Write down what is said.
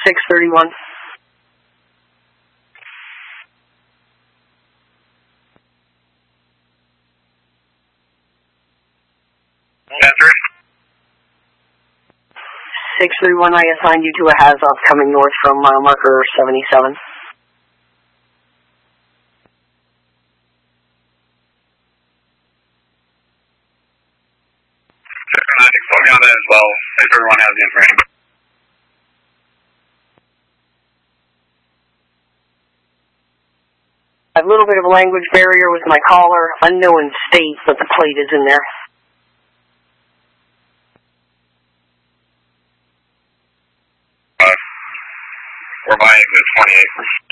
631. Answer. 631, I assigned you to a HAZOP coming north from mile marker 77. Put me on that as well, if everyone has the information. A little bit of a language barrier with my caller, unknown state, but the plate is in there. We're buying the 28.